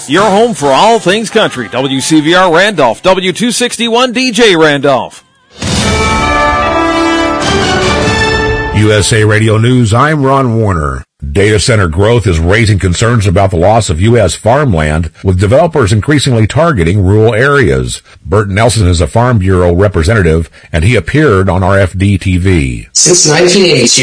your home for all things country. WCVR Randolph, W261 DJ Randolph. USA Radio News, I'm Ron Warner. Data center growth is raising concerns about the loss of U.S. farmland, with developers increasingly targeting rural areas. Bert Nelson is a Farm Bureau representative, and he appeared on RFD TV. Since 1980,